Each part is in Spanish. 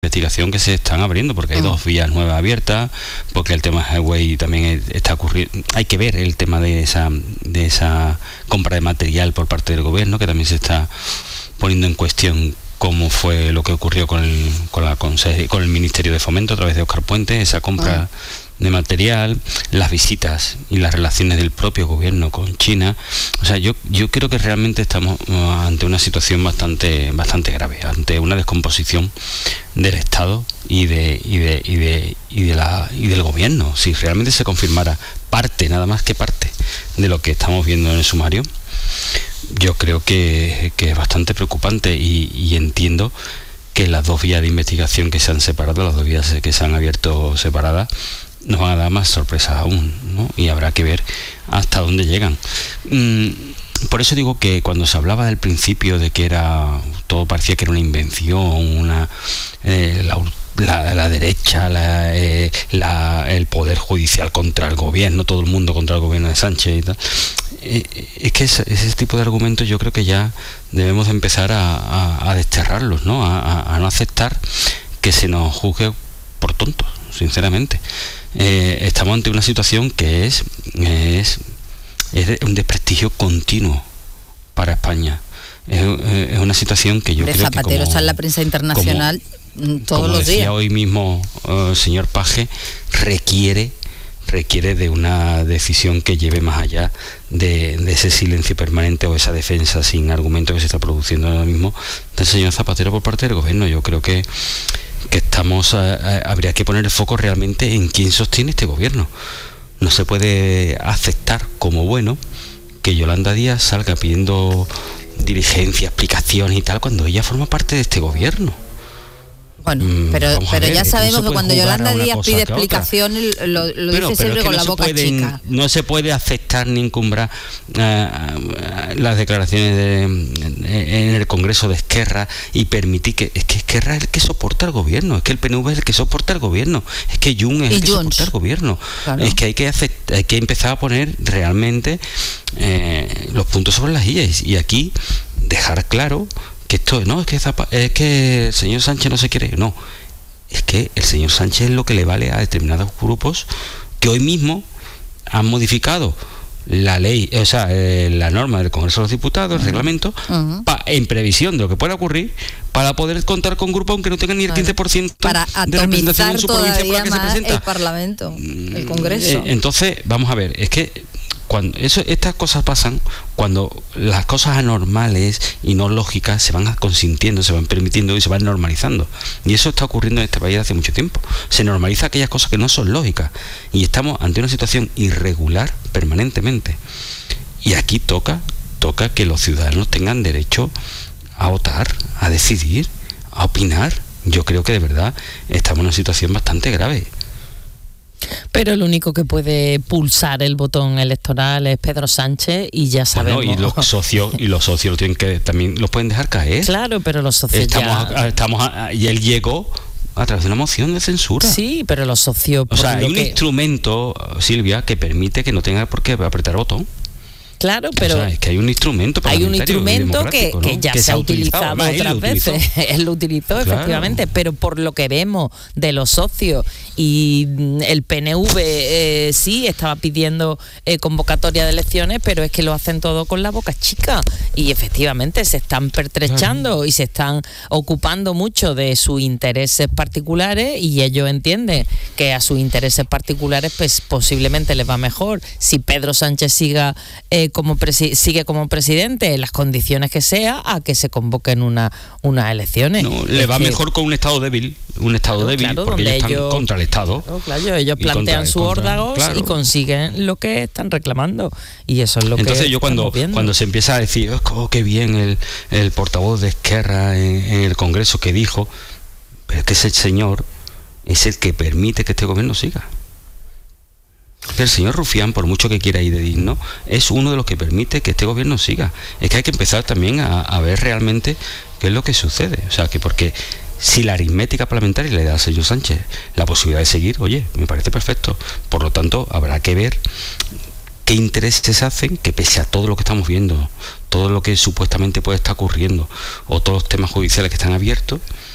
investigación que se están abriendo, porque hay dos vías nuevas abiertas, porque el tema Highway también está ocurriendo. Hay que ver el tema de esa compra de material por parte del gobierno, que también se está poniendo en cuestión cómo fue lo que ocurrió con el Ministerio de Fomento a través de Óscar Puente, esa compra de material, las visitas y las relaciones del propio gobierno con China. O sea, yo creo que realmente estamos ante una situación bastante grave, ante una descomposición del Estado y del gobierno. Si realmente se confirmara nada más que parte de lo que estamos viendo en el sumario, yo creo que es bastante preocupante y entiendo que las dos vías de investigación que se han separado, las dos vías que se han abierto separadas, nos van a dar más sorpresas aún, ¿no? Y habrá que ver hasta dónde llegan. Por eso digo que cuando se hablaba del principio de que todo parecía que era una invención, la derecha, el poder judicial contra el gobierno, todo el mundo contra el gobierno de Sánchez y tal, es que ese tipo de argumentos yo creo que ya debemos de empezar a desterrarlos, ¿no? A no aceptar que se nos juzgue por tontos, sinceramente. Estamos ante una situación que es un desprestigio continuo para España. Es una situación que yo creo que Zapatero está en la prensa internacional todos los días. Como decía hoy mismo el señor Paje, requiere de una decisión que lleve más allá de ese silencio permanente o esa defensa sin argumento que se está produciendo ahora mismo del señor Zapatero por parte del gobierno. Yo creo que habría que poner el foco realmente en quién sostiene este gobierno. No se puede aceptar como bueno que Yolanda Díaz salga pidiendo diligencia, explicaciones y tal, cuando ella forma parte de este gobierno. Bueno, pero ya sabemos que cuando Yolanda Díaz pide explicaciones lo dice siempre con la boca chica. No se puede aceptar ni encumbrar las declaraciones en el Congreso de Esquerra y permitir que Esquerra es el que soporta el gobierno, es que el PNV es el que soporta el gobierno, es que Junts es el que soporta el gobierno. Claro. Es que hay que empezar a poner realmente los puntos sobre las íes y aquí dejar claro que esto no es que el señor Sánchez no se quiere, no, es que el señor Sánchez es lo que le vale a determinados grupos que hoy mismo han modificado la ley, o sea, la norma del Congreso de los Diputados, el reglamento, en previsión de lo que pueda ocurrir, para poder contar con grupos aunque no tengan ni el 15% para de representación en su provincia por la que se presenta. El Parlamento, el Congreso. Entonces, vamos a ver, es que cuando estas cosas pasan, cuando las cosas anormales y no lógicas se van consintiendo, se van permitiendo y se van normalizando. Y eso está ocurriendo en este país hace mucho tiempo. Se normaliza aquellas cosas que no son lógicas. Y estamos ante una situación irregular permanentemente. Y aquí toca que los ciudadanos tengan derecho a votar, a decidir, a opinar. Yo creo que de verdad estamos en una situación bastante grave. Pero el único que puede pulsar el botón electoral es Pedro Sánchez y ya sabemos. Bueno, y los socios tienen que también los pueden dejar caer. Claro, pero los socios y él llegó a través de una moción de censura. Sí, pero los socios. O sea, hay un instrumento, Silvia, que permite que no tenga por qué apretar botón. Claro, pero... O sea, es que hay un instrumento parlamentario, que ¿no? ya se ha utilizado otras veces. Él lo utilizó, claro, efectivamente, pero por lo que vemos de los socios y el PNV sí estaba pidiendo convocatoria de elecciones, pero es que lo hacen todo con la boca chica y efectivamente se están pertrechando y se están ocupando mucho de sus intereses particulares y ellos entienden que a sus intereses particulares pues posiblemente les va mejor si Pedro Sánchez sigue como presidente en las condiciones que sea a que se convoquen unas elecciones. No, le va mejor con un Estado débil, claro, porque ellos están contra el Estado. Claro, ellos plantean sus órdagos y consiguen lo que están reclamando y eso es lo que entonces yo cuando se empieza a decir qué bien el portavoz de Esquerra en el Congreso que dijo, pero es que ese señor es el que permite que este gobierno siga. El señor Rufián, por mucho que quiera ir de digno, es uno de los que permite que este gobierno siga. Es que hay que empezar también a ver realmente qué es lo que sucede. O sea, que porque si la aritmética parlamentaria le da al señor Sánchez la posibilidad de seguir, oye, me parece perfecto. Por lo tanto, habrá que ver qué intereses hacen que pese a todo lo que estamos viendo, todo lo que supuestamente puede estar ocurriendo, o todos los temas judiciales que están abiertos,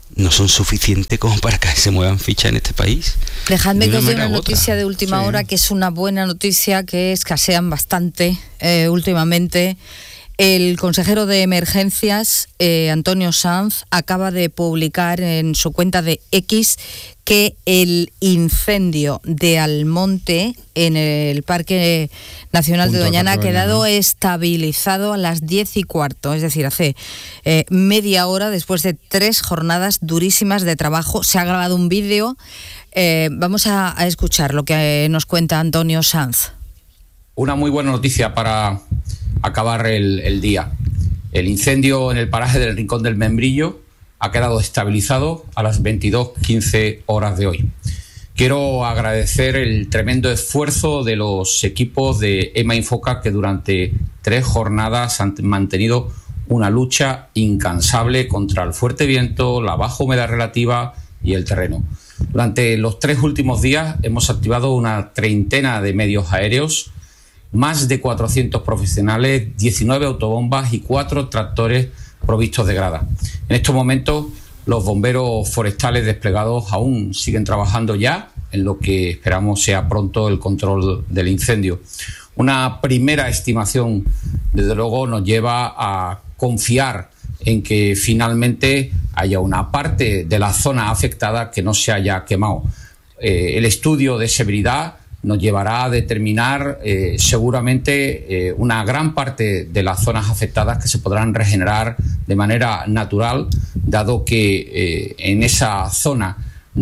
no son suficientes como para que se muevan fichas en este país. Dejadme que os dé una noticia de última hora, que es una buena noticia, que escasean bastante últimamente. El consejero de Emergencias, Antonio Sanz, acaba de publicar en su cuenta de X que el incendio de Almonte en el Parque Nacional de Doñana ha quedado estabilizado a las 10:15, es decir, hace media hora, después de 3 jornadas durísimas de trabajo. Se ha grabado un vídeo. Vamos a escuchar lo que nos cuenta Antonio Sanz. Una muy buena noticia para acabar el día. El incendio en el paraje del Rincón del Membrillo ha quedado estabilizado a las 22:15 horas de hoy. Quiero agradecer el tremendo esfuerzo de los equipos de EMA Infoca, que durante 3 jornadas han mantenido una lucha incansable contra el fuerte viento, la baja humedad relativa y el terreno. Durante los 3 últimos días hemos activado una treintena de medios aéreos, más de 400 profesionales, 19 autobombas y 4 tractores provistos de grada. En estos momentos, los bomberos forestales desplegados aún siguen trabajando ya en lo que esperamos sea pronto el control del incendio. Una primera estimación, desde luego, nos lleva a confiar en que finalmente haya una parte de la zona afectada que no se haya quemado. El estudio de severidad nos llevará a determinar seguramente una gran parte de las zonas afectadas que se podrán regenerar de manera natural, dado que en esa zona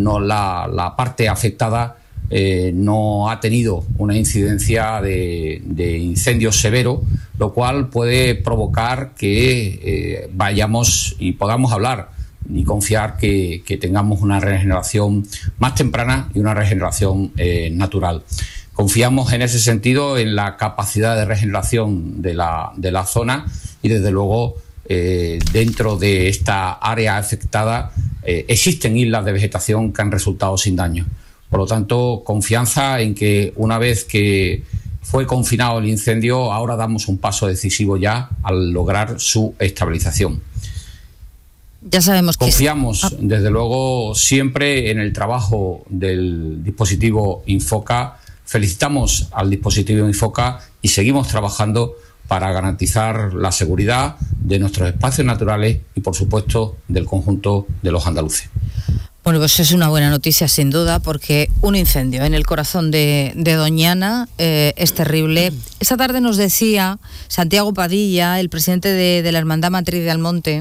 la parte afectada no ha tenido una incidencia de incendio severo, lo cual puede provocar que vayamos y podamos hablar y confiar que tengamos una regeneración más temprana y una regeneración natural. Confiamos en ese sentido en la capacidad de regeneración de la zona y desde luego dentro de esta área afectada existen islas de vegetación que han resultado sin daño. Por lo tanto, confianza en que una vez que fue confinado el incendio, ahora damos un paso decisivo ya al lograr su estabilización. Ya sabemos que confiamos, desde luego, siempre en el trabajo del dispositivo Infoca. Felicitamos al dispositivo Infoca y seguimos trabajando para garantizar la seguridad de nuestros espacios naturales y, por supuesto, del conjunto de los andaluces. Bueno, pues es una buena noticia sin duda, porque un incendio en el corazón de Doñana es terrible. Esta tarde nos decía Santiago Padilla, el presidente de la Hermandad Matriz de Almonte,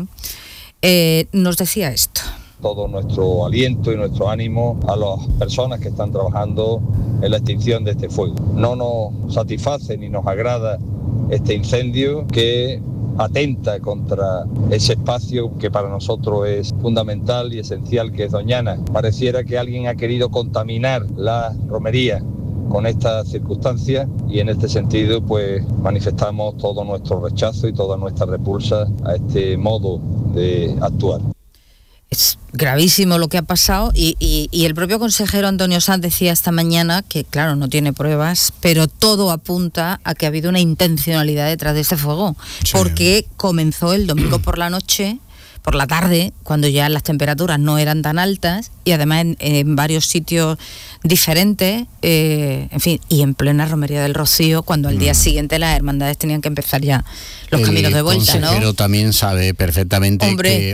nos decía esto. Todo nuestro aliento y nuestro ánimo a las personas que están trabajando en la extinción de este fuego. No nos satisface ni nos agrada este incendio que atenta contra ese espacio que para nosotros es fundamental y esencial, que es Doñana. Pareciera que alguien ha querido contaminar la romería con estas circunstancias y en este sentido pues manifestamos todo nuestro rechazo y toda nuestra repulsa a este modo de actuar. Es gravísimo lo que ha pasado y el propio consejero Antonio Sanz decía esta mañana que, claro, no tiene pruebas, pero todo apunta a que ha habido una intencionalidad detrás de este fuego, sí, porque comenzó el domingo por la noche, por la tarde, cuando ya las temperaturas no eran tan altas y además en varios sitios diferentes, en fin, y en plena Romería del Rocío, cuando al día siguiente las hermandades tenían que empezar ya los caminos de vuelta, ¿no? El consejero también sabe perfectamente que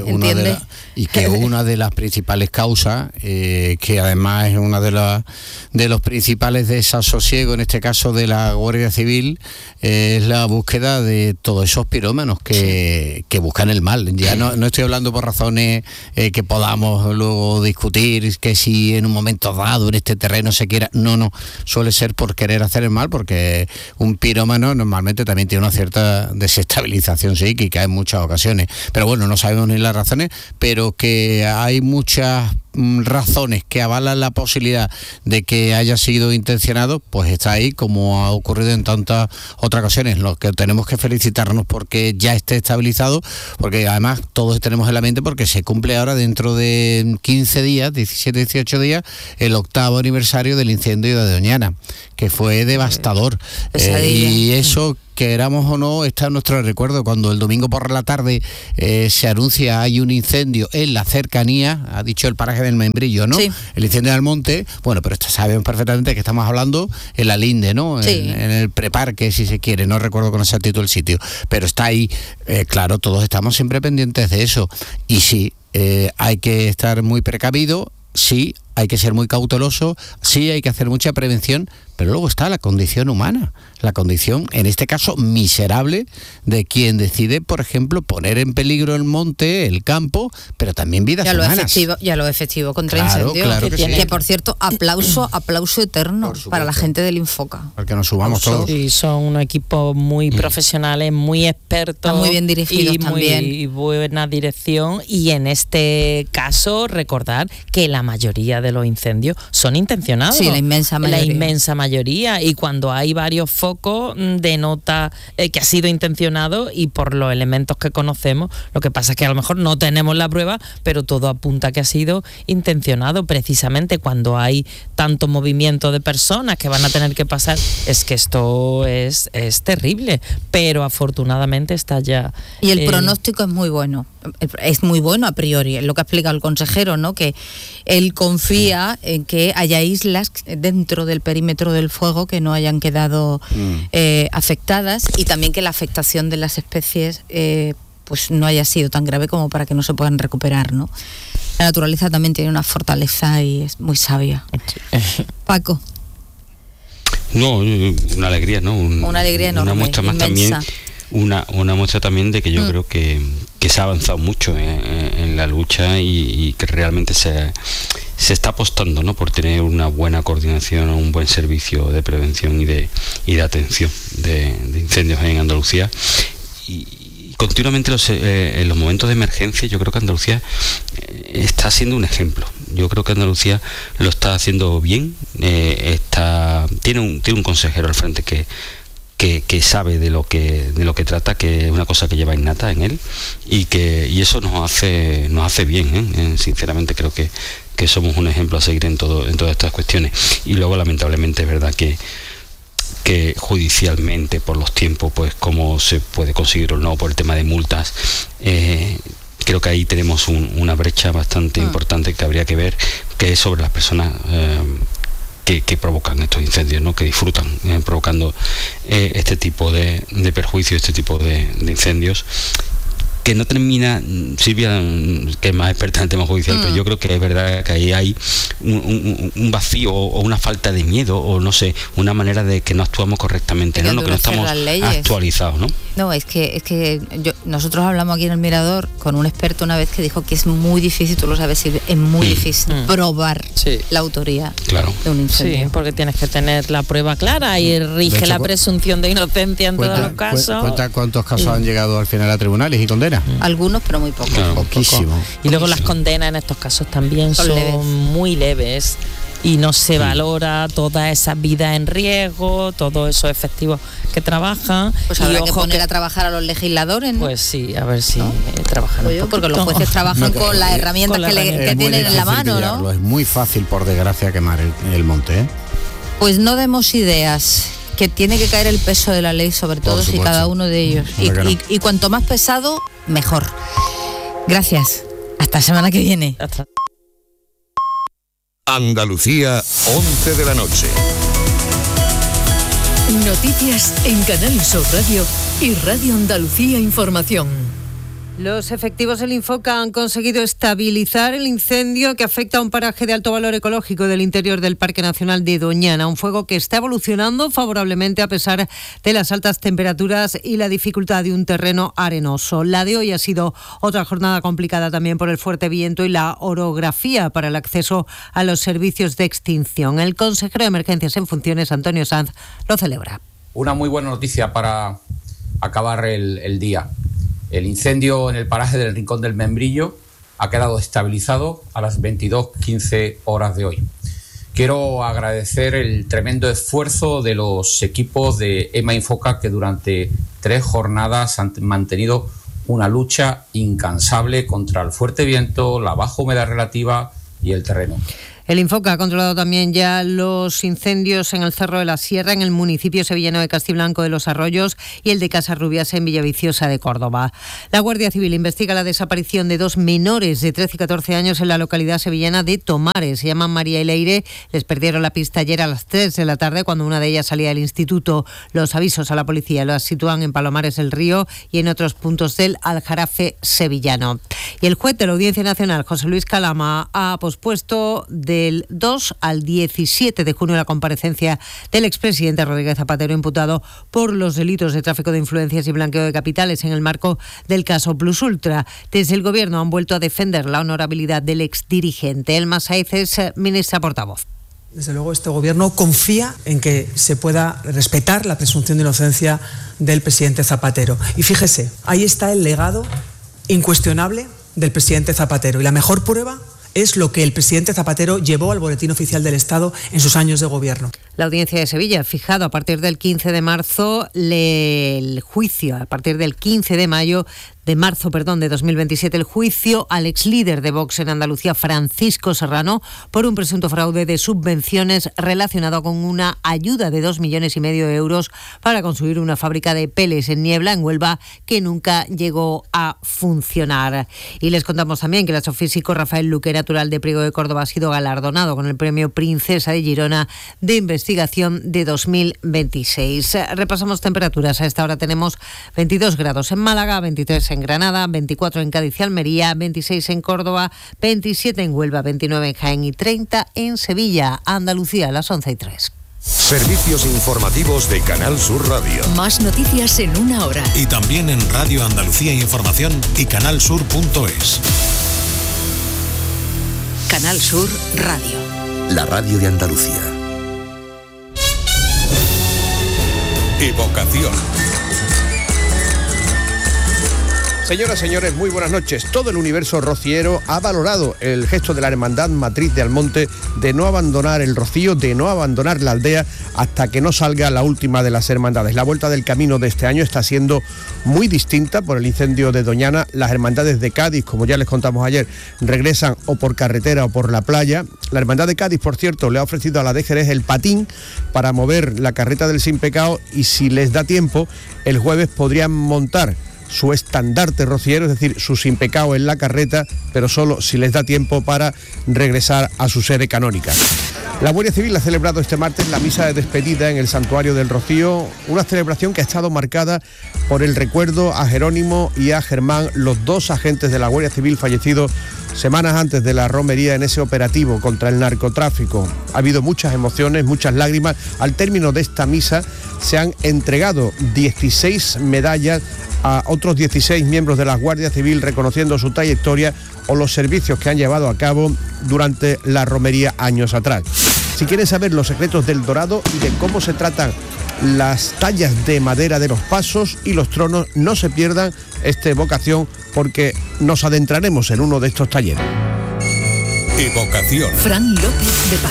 una de las principales causas, que además es una de los principales desasosiegos, en este caso de la Guardia Civil, es la búsqueda de todos esos pirómanos que buscan el mal. Ya no estoy hablando por razones que podamos luego discutir, que si en un momento dado en este terreno se quiera, no, suele ser por querer hacer el mal, porque un pirómano normalmente también tiene una cierta desestabilización psíquica en muchas ocasiones, pero bueno, no sabemos ni las razones, pero que hay muchas razones que avalan la posibilidad de que haya sido intencionado, pues está ahí, como ha ocurrido en tantas otras ocasiones. Lo que tenemos que felicitarnos porque ya esté estabilizado, porque además todos tenemos en la mente, porque se cumple ahora dentro de 15 días, 17, 18 días, el 8º aniversario del incendio de Doñana, que fue devastador, y eso queramos o no, está en nuestro recuerdo. Cuando el domingo por la tarde se anuncia hay un incendio en la cercanía, ha dicho el paraje del Membrillo, ¿no? Sí. El incendio del monte, bueno, pero sabemos perfectamente que estamos hablando en la Linde, ¿no? Sí. En el preparque, si se quiere, no recuerdo con exactitud el sitio, pero está ahí, claro, todos estamos siempre pendientes de eso. Y sí, hay que estar muy precavido, sí, hay que ser muy cauteloso, sí, hay que hacer mucha prevención, pero luego está la condición humana, la condición, en este caso, miserable de quien decide, por ejemplo, poner en peligro el monte, el campo, pero también vidas humanas. Ya lo efectivo contra incendio. Claro que por cierto, aplauso eterno para la gente del Infoca. Para que nos subamos todos. Sí, son un equipo muy profesionales, muy expertos. Están muy bien dirigidos también. Y buena dirección. Y en este caso, recordar que la mayoría de los incendios son intencionados. Sí, la inmensa mayoría. Y cuando hay varios focos, denota que ha sido intencionado, y por los elementos que conocemos, lo que pasa es que a lo mejor no tenemos la prueba, pero todo apunta que ha sido intencionado. Precisamente cuando hay tanto movimiento de personas que van a tener que pasar, es que esto es terrible, pero afortunadamente está ya... Y el pronóstico es muy bueno a priori, es lo que ha explicado el consejero, ¿no? Que él confía en que haya islas dentro del perímetro del fuego que no hayan quedado afectadas, y también que la afectación de las especies pues no haya sido tan grave como para que no se puedan recuperar, ¿no? La naturaleza también tiene una fortaleza y es muy sabia. Paco. No, una alegría, ¿no? Una alegría enorme, una muestra más inmensa. También, una muestra también de que yo creo que se ha avanzado mucho en la lucha, y que realmente se está apostando, ¿no?, por tener una buena coordinación, un buen servicio de prevención y de atención de incendios en Andalucía. Y continuamente en los momentos de emergencia, yo creo que Andalucía está siendo un ejemplo. Yo creo que Andalucía lo está haciendo bien. Tiene un consejero al frente que sabe de lo que trata, que es una cosa que lleva innata en él, y eso nos hace bien, sinceramente creo que somos un ejemplo a seguir en todas estas cuestiones. Y luego, lamentablemente, es verdad que judicialmente, por los tiempos, pues cómo se puede conseguir o no, por el tema de multas, creo que ahí tenemos una brecha bastante importante que habría que ver, que es sobre las personas que provocan estos incendios, ¿no?, que disfrutan provocando este tipo de perjuicios, este tipo de incendios, que no termina, Silvia, que es más experta en el tema judicial, pero yo creo que es verdad que ahí hay un vacío o una falta de miedo, o no sé, una manera de que no actuamos correctamente, que no estamos actualizados, ¿no? No, es que nosotros hablamos aquí en El Mirador con un experto una vez que dijo que es muy difícil, tú lo sabes, Silvia, es muy difícil probar la autoría de un incendio. Sí, porque tienes que tener la prueba clara y rige la presunción de inocencia en todos los casos. Cuenta cuántos casos han llegado al final a tribunales y condenas. Algunos, pero muy pocos. Claro, poquísimo. Y luego las condenas en estos casos también son muy leves, y no se valora toda esa vida en riesgo, todos esos efectivos que trabajan. Pues habrá que poner a trabajar a los legisladores, ¿no? Pues sí, a ver si trabajan un poquito. Porque los jueces trabajan con las herramientas que tienen en la mano, ¿no? Es muy fácil, por desgracia, quemar el monte, ¿eh? Pues no demos ideas, que tiene que caer el peso de la ley sobre todos y cada uno de ellos. Y cuanto más pesado, mejor. Gracias. Hasta la semana que viene. Andalucía, 11 de la noche. Noticias en Canal Sur Radio y Radio Andalucía Información. Los efectivos del Infoca han conseguido estabilizar el incendio que afecta a un paraje de alto valor ecológico del interior del Parque Nacional de Doñana, un fuego que está evolucionando favorablemente a pesar de las altas temperaturas y la dificultad de un terreno arenoso. La de hoy ha sido otra jornada complicada también por el fuerte viento y la orografía para el acceso a los servicios de extinción. El consejero de Emergencias en funciones, Antonio Sanz, lo celebra. Una muy buena noticia para acabar el día. El incendio en el paraje del Rincón del Membrillo ha quedado estabilizado a las 22:15 horas de hoy. Quiero agradecer el tremendo esfuerzo de los equipos de EMA Infoca, que durante 3 jornadas han mantenido una lucha incansable contra el fuerte viento, la baja humedad relativa y el terreno. El Infoca ha controlado también ya los incendios en el Cerro de la Sierra, en el municipio sevillano de Castiblanco de los Arroyos y el de Casarrubias en Villaviciosa de Córdoba. La Guardia Civil investiga la desaparición de 2 menores de 13 y 14 años en la localidad sevillana de Tomares. Se llaman María y Leire. Les perdieron la pista ayer a las 3 de la tarde cuando una de ellas salía del instituto. Los avisos a la policía las sitúan en Palomares del Río y en otros puntos del Aljarafe sevillano. Y el juez de la Audiencia Nacional, José Luis Calama, ha pospuesto del 2 al 17 de junio la comparecencia del expresidente Rodríguez Zapatero, imputado por los delitos de tráfico de influencias y blanqueo de capitales en el marco del caso Plus Ultra. Desde el Gobierno han vuelto a defender la honorabilidad del exdirigente. Elma Saiz es ministra portavoz. Desde luego este Gobierno confía en que se pueda respetar la presunción de inocencia del presidente Zapatero. Y fíjese, ahí está el legado incuestionable del presidente Zapatero. Y la mejor prueba es lo que el presidente Zapatero llevó al Boletín Oficial del Estado en sus años de gobierno. La Audiencia de Sevilla ha fijado a partir del 15 de marzo el juicio, a partir del 15 de marzo de 2027, el juicio al exlíder de Vox en Andalucía, Francisco Serrano, por un presunto fraude de subvenciones relacionado con una ayuda de 2,5 millones de euros para construir una fábrica de peles en Niebla, en Huelva, que nunca llegó a funcionar. Y les contamos también que el astrofísico Rafael Luque, natural de Priego de Córdoba, ha sido galardonado con el premio Princesa de Girona de Investigación de 2026. Repasamos temperaturas. A esta hora tenemos 22 grados en Málaga, 23 en Granada, 24 en Cádiz y Almería, 26 en Córdoba, 27 en Huelva, 29 en Jaén y 30 en Sevilla. Andalucía, a las 11:03. Servicios informativos de Canal Sur Radio. Más noticias en una hora. Y también en Radio Andalucía Información y canalsur.es. Canal Sur Radio. La radio de Andalucía. Evocación. Señoras, señores, muy buenas noches. Todo el universo rociero ha valorado el gesto de la Hermandad Matriz de Almonte de no abandonar el rocío, de no abandonar la aldea hasta que no salga la última de las hermandades. La vuelta del camino de este año está siendo muy distinta por el incendio de Doñana. Las hermandades de Cádiz, como ya les contamos ayer, regresan o por carretera o por la playa. La hermandad de Cádiz, por cierto, le ha ofrecido a la de Jerez el patín para mover la carreta del Sin Pecado y, si les da tiempo, el jueves podrían montar su estandarte rociero, es decir, su Sin Pecado en la carreta, pero solo si les da tiempo para regresar a su sede canónica. La Guardia Civil ha celebrado este martes la misa de despedida en el Santuario del Rocío, una celebración que ha estado marcada por el recuerdo a Jerónimo y a Germán, los 2 agentes de la Guardia Civil fallecidos semanas antes de la romería en ese operativo contra el narcotráfico. Ha habido muchas emociones, muchas lágrimas. Al término de esta misa se han entregado 16 medallas a otros 16 miembros de la Guardia Civil, reconociendo su trayectoria o los servicios que han llevado a cabo durante la romería años atrás. Si quieren saber los secretos del Dorado y de cómo se tratan las tallas de madera de los pasos y los tronos, no se pierdan esta evocación, porque nos adentraremos en uno de estos talleres. Evocación. Fran López de Paz.